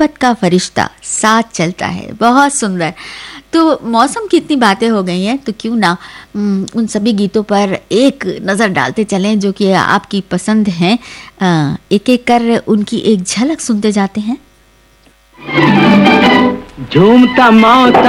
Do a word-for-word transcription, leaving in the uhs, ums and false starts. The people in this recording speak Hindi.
मोहब्बत का फरिश्ता साथ चलता है। बहुत सुंदर। तो मौसम की इतनी बातें हो गई हैं, तो क्यों ना उन सभी गीतों पर एक नज़र डालते चलें जो कि आपकी पसंद हैं। एक एक कर उनकी एक झलक सुनते जाते हैं। झूमता मौसम